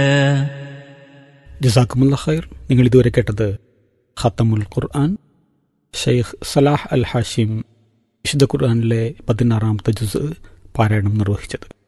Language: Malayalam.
ജസാക്കുമുല്ലാ ഖൈർ. നിങ്ങൾ ഇതുവരെ കേട്ടത് ഖത്തമുൽ ഖുർആൻ. ഷെയ്ഖ് സലാഹ് അൽ ഹാഷിം വിശുദ്ധ ഖുർആനിലെ 16-ാമത്തെ ജുസ് പാരായണം നിർവഹിച്ചത്.